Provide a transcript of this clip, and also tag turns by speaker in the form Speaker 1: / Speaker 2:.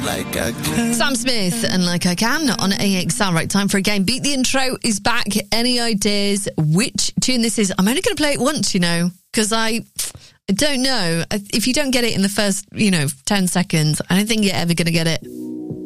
Speaker 1: like I can.
Speaker 2: Sam Smith and Like I Can on AXR. Right, time for a game. Beat the Intro is back. Any ideas which tune this is? I'm only going to play it once, because I don't know. If you don't get it in the first, 10 seconds, I don't think you're ever going to get it.